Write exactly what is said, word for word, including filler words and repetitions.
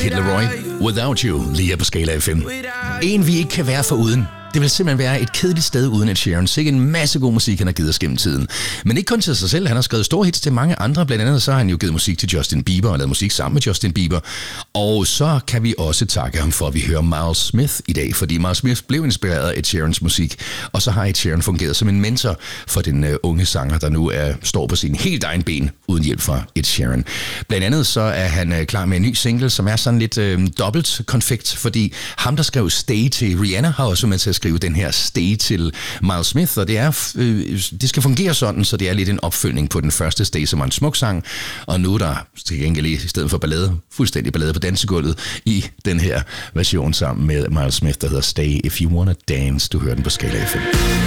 Kid Laroi, Without You, lige her på Skala F M. En vi ikke kan være foruden. Det vil simpelthen være et kedeligt sted uden Ed Sheeran. Sikke en masse god musik, han har givet os gennem tiden. Men ikke kun til sig selv, han har skrevet store hits til mange andre. Blandt andet så har han jo givet musik til Justin Bieber og lavet musik sammen med Justin Bieber. Og så kan vi også takke ham for, at vi hører Miles Smith i dag, fordi Miles Smith blev inspireret af Ed Sheerans musik. Og så har Ed Sheeran fungeret som en mentor for den uh, unge sanger, der nu er, står på sine helt egen ben uden hjælp fra Ed Sheeran. Blandt andet så er han uh, klar med en ny single, som er sådan lidt uh, dobbelt konfekt, fordi ham, der skrev Stay til Rihanna, har også med til at skrive den her Stay til Miles Smith, og det er øh, det skal fungere sådan, så det er lidt en opfølgning på den første Stay, som var en smuk sang, og nu er der til gengæld i stedet for ballade, fuldstændig ballade på dansegulvet i den her version sammen med Miles Smith, der hedder Stay If You Wanna Dance. Du hører den på Skala F M.